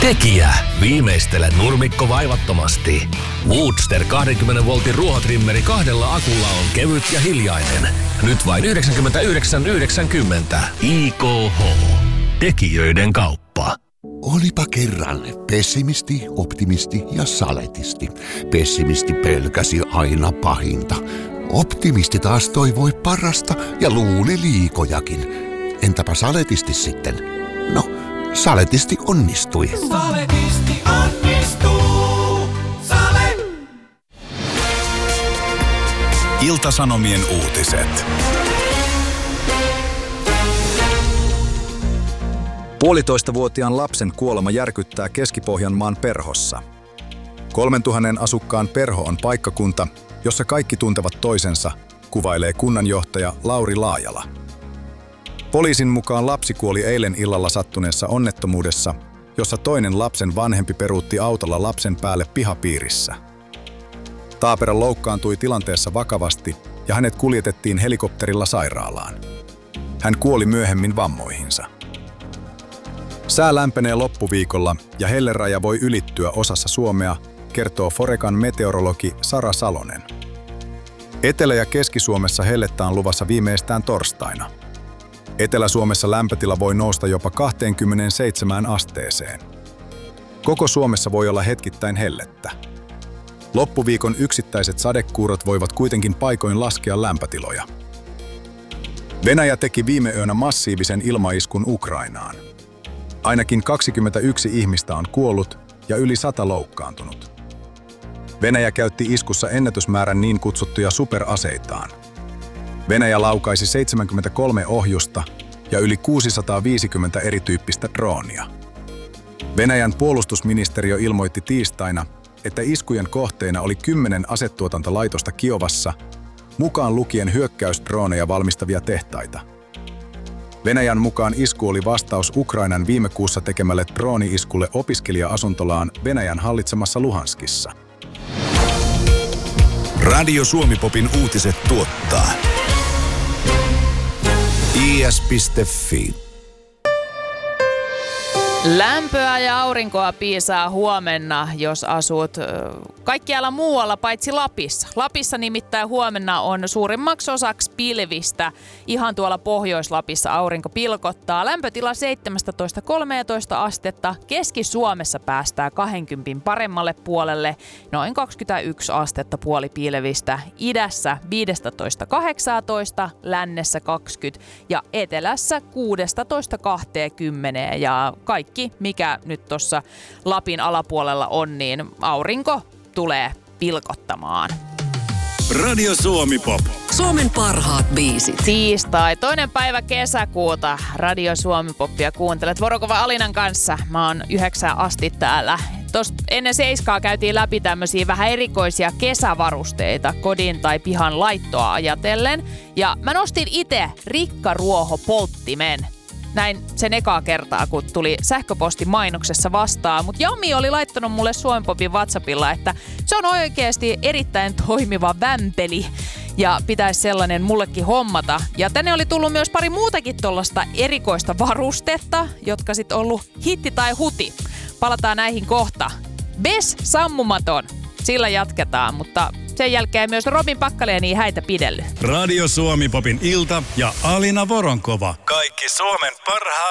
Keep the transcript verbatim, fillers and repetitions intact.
Tekijä. Viimeistele nurmikko vaivattomasti. Woodster kaksikymmentä voltin ruohotrimmeri kahdella akulla on kevyt ja hiljainen. Nyt vain yhdeksänkymmentäyhdeksän yhdeksänkymmentä. I K H. Tekijöiden kauppa. Olipa kerran pessimisti, optimisti ja saletisti. Pessimisti pelkäsi aina pahinta. Optimisti taas toivoi parasta ja luuli liikojakin. Entäpä saletisti sitten? No, saletisti onnistui. Saletisti onnistuu. Sale. Ilta-Sanomien uutiset. Puolitoistavuotiaan lapsen kuolema järkyttää Keski-Pohjanmaan Perhossa. Kolmentuhannen asukkaan Perho on paikkakunta, jossa kaikki tuntevat toisensa, kuvailee kunnanjohtaja Lauri Laajala. Poliisin mukaan lapsi kuoli eilen illalla sattuneessa onnettomuudessa, jossa toinen lapsen vanhempi peruutti autolla lapsen päälle pihapiirissä. Taapera loukkaantui tilanteessa vakavasti ja hänet kuljetettiin helikopterilla sairaalaan. Hän kuoli myöhemmin vammoihinsa. Sää lämpenee loppuviikolla ja helleraja voi ylittyä osassa Suomea, kertoo Forecan meteorologi Sara Salonen. Etelä- ja Keski-Suomessa hellettä on luvassa viimeistään torstaina. Etelä-Suomessa lämpötila voi nousta jopa kaksikymmentäseitsemän asteeseen. Koko Suomessa voi olla hetkittäin hellettä. Loppuviikon yksittäiset sadekuurot voivat kuitenkin paikoin laskea lämpötiloja. Venäjä teki viime yönä massiivisen ilmaiskun Ukrainaan. Ainakin kaksikymmentäyksi ihmistä on kuollut ja yli sata loukkaantunut. Venäjä käytti iskussa ennätysmäärän niin kutsuttuja superaseitaan. Venäjä laukaisi seitsemänkymmentäkolme ohjusta ja yli kuusisataaviisikymmentä erityyppistä droonia. Venäjän puolustusministeriö ilmoitti tiistaina, että iskujen kohteina oli kymmenen asetuotantolaitosta Kiovassa, mukaan lukien hyökkäysdrooneja valmistavia tehtaita. Venäjän mukaan isku oli vastaus Ukrainan viime kuussa tekemälle drooni-iskulle opiskelija-asuntolaan Venäjän hallitsemassa Luhanskissa. Radio Suomi-popin uutiset tuottaa I S piste F I. Lämpöä ja aurinkoa piisaa huomenna, jos asut kaikkialla muualla paitsi Lapissa. Lapissa nimittäin huomenna on suurimmaksi osaksi pilvistä. Ihan tuolla Pohjois-Lapissa aurinko pilkottaa. Lämpötila seitsemäntoista kolmetoista astetta. Keski-Suomessa päästään kaksikymmentä paremmalle puolelle. Noin kaksikymmentäyksi astetta puolipilvistä. Idässä viisitoista kahdeksantoista, lännessä kaksikymmentä ja etelässä kuusitoista kaksikymmentä. Ja kaikki mikä nyt tuossa Lapin alapuolella on, niin aurinko tulee pilkottamaan. Radio Suomi Pop. Suomen parhaat biisit. Tiistai, toinen päivä kesäkuuta. Radio Suomi Popia kuuntelet Vorokova Alinan kanssa. Mä oon yhdeksään asti täällä. Tuossa ennen seiskaa käytiin läpi tämmöisiä vähän erikoisia kesävarusteita kodin tai pihan laittoa ajatellen. Ja mä nostin itse rikkaruohopolttimen. Näin sen ekaa kertaa, kun tuli sähköpostin mainoksessa vastaan. Mutta Jami oli laittanut mulle Suomen Popin WhatsAppilla, että se on oikeasti erittäin toimiva vämpeli ja pitäisi sellainen mullekin hommata. Ja tänne oli tullut myös pari muutakin tuollaista erikoista varustetta, jotka sitten ollut hitti tai huti. Palataan näihin kohta. Bes sammumaton. Sillä jatketaan, mutta sen jälkeen myös Robin Pakkaleeni häitä pidellyt. Radio Suomi Popin ilta ja Alina Voronkova. Kaikki Suomen parhaat